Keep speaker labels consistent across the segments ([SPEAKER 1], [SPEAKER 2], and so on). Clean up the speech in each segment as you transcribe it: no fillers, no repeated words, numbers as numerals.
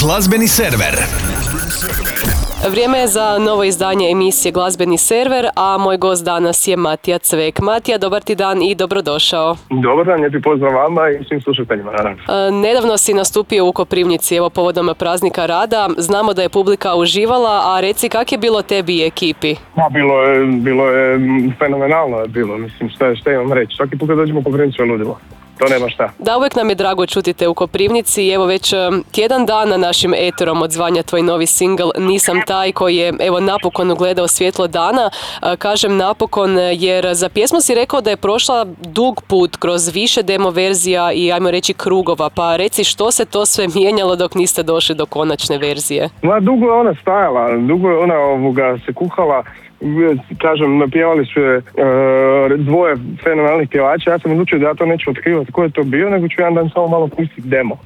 [SPEAKER 1] Glazbeni server.
[SPEAKER 2] Vrijeme je za novo izdanje emisije Glazbeni server, a moj gost danas je Matija Cvek. Matija, dobar ti dan i dobrodošao.
[SPEAKER 3] Dobar dan, lijepi pozdrav vama i svim slušateljima, naravno.
[SPEAKER 2] Nedavno si nastupio u Koprivnici, evo povodom praznika rada. Znamo da je publika uživala, a reci kak je bilo tebi i ekipi?
[SPEAKER 3] Bilo je fenomenalno, mislim, šta imam reći. Svaki put kad dođemo u Koprivnicu je ludilo. To nema šta.
[SPEAKER 2] Da, uvijek nam je drago čuti te u Koprivnici. Evo već tjedan dana našim eterom odzvanja tvoj novi singl Nisam taj, koji je evo napokon ugledao svjetlo dana. Kažem napokon jer za pjesmu si rekao da je prošla dug put kroz više demo verzija i ajmo reći krugova. Pa reci što se to sve mijenjalo dok niste došli do konačne verzije?
[SPEAKER 3] Dugo je ona stajala, dugo je ona se kuhala. Kažem, pjevali su je dvoje fenomenalnih pjevača. Ja sam odlučio da ja to neću otkrivati ko je to bio, nego ću jedan dan samo malo pustiti demo.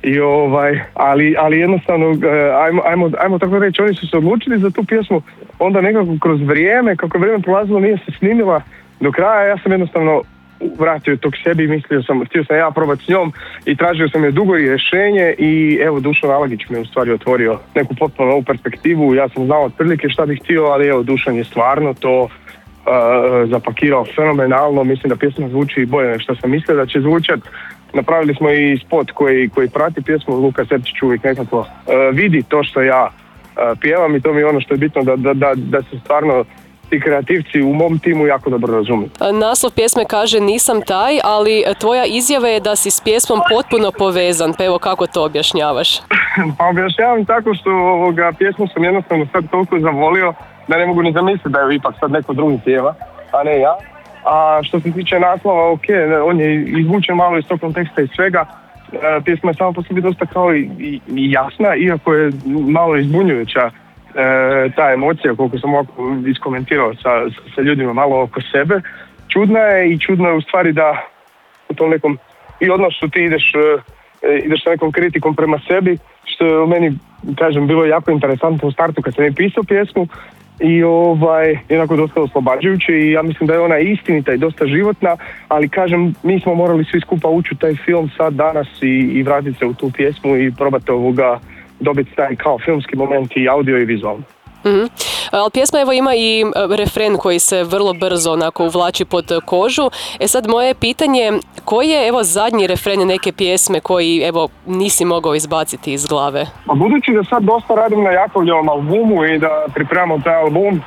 [SPEAKER 3] Ali jednostavno, ajmo tako reći, oni su se odlučili za tu pjesmu, onda nekako kroz vrijeme, kako je vrijeme prolazilo, nije se snimila do kraja. Ja sam jednostavno vratio to k sebi i htio sam ja probati s njom i tražio sam je dugo rješenje i evo Dušan Alagić mi je u stvari otvorio neku potpuno novu perspektivu. Ja sam znao otprilike šta bih htio, ali evo Dušan je stvarno to zapakirao fenomenalno. Mislim da pjesma zvuči bolje nego što sam mislio da će zvučati. Napravili smo i spot koji prati pjesmu. Luka Sepčić uvijek nekako vidi to što ja pjevam i to mi je ono što je bitno da se stvarno ti kreativci u mom timu jako dobro razumiju.
[SPEAKER 2] Naslov pjesme kaže Nisam taj, ali tvoja izjava je da si s pjesmom potpuno povezan, pa evo kako to objašnjavaš?
[SPEAKER 3] Pa objašnjavam tako što pjesmu sam jednostavno sad toliko zavolio da ne mogu ni zamisliti da je ipak sad neko drugi pjeva, a ne ja. A što se tiče naslova, on je izvučen malo iz tog konteksta i svega. Pjesma je samo po sebi dosta kao i jasna, iako je malo izbunjujuća. Ta emocija, koliko sam ovako iskomentirao sa ljudima malo oko sebe, čudna je u stvari da u tom nekom i odnosu ti ideš sa nekom kritikom prema sebi, što je u meni, kažem, bilo jako interesantno u startu kad sam je pisao pjesmu i jednako dosta oslobađajuće i ja mislim da je ona istinita i dosta životna, ali kažem, mi smo morali svi skupa ući u taj film sad danas i vratiti se u tu pjesmu i probati dobiti taj kao filmski moment i audio i vizualno.
[SPEAKER 2] Mm-hmm. Ali pjesma evo ima i refren koji se vrlo brzo onako uvlači pod kožu. Sad moje pitanje, koji je evo zadnji refren neke pjesme koji evo nisi mogao izbaciti iz glave?
[SPEAKER 3] A budući da sad dosta radim na Jakovljevom albumu i da pripremamo taj album,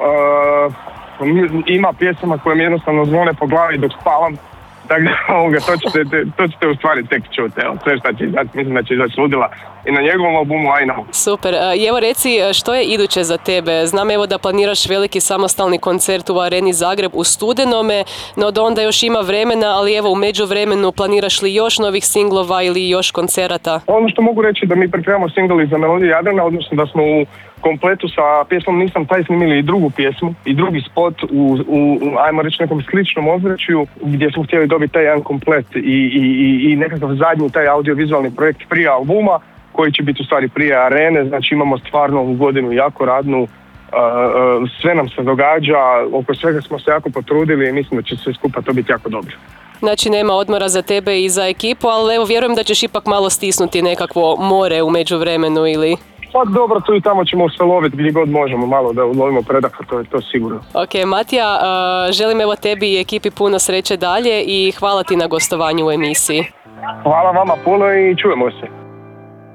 [SPEAKER 3] ima pjesama koje mi jednostavno zvone po glavi dok spavam. Tako da to ćete u stvari tek čuti. Sve šta će izaći, mislim da će izaći ludila i na njegovom albumu, a i na ovom.
[SPEAKER 2] Super. I evo reci, što je iduće za tebe? Znam evo da planiraš veliki samostalni koncert u Areni Zagreb u studenome, no do onda još ima vremena, ali evo u međuvremenu planiraš li još novih singlova ili još koncerata? Ono
[SPEAKER 3] što mogu reći da mi pripremamo singli za Melodiju Jadrana, odnosno da smo u kompletu sa pjesmom Nisam taj snimili i drugu pjesmu i drugi spot u ajmo reći nekom sličnom ozračju gdje smo htjeli dobiti taj jedan komplet i nekakav zadnji taj audiovizualni projekt prije albuma koji će biti u stvari prije Arene. Znači imamo stvarno ovu godinu jako radnu, sve nam se događa, oko svega smo se jako potrudili i mislim da će sve skupa to biti jako dobro.
[SPEAKER 2] Znači nema odmora za tebe i za ekipu, ali evo vjerujem da ćeš ipak malo stisnuti nekakvo more u međuvremenu ili...
[SPEAKER 3] Pa dobro, tu i tamo ćemo se loviti gdje god možemo, malo da ulovimo predah, to je to sigurno.
[SPEAKER 2] Ok, Matija, želim evo tebi i ekipi puno sreće dalje i hvala ti na gostovanju u emisiji.
[SPEAKER 3] Hvala vama puno i čujemo se.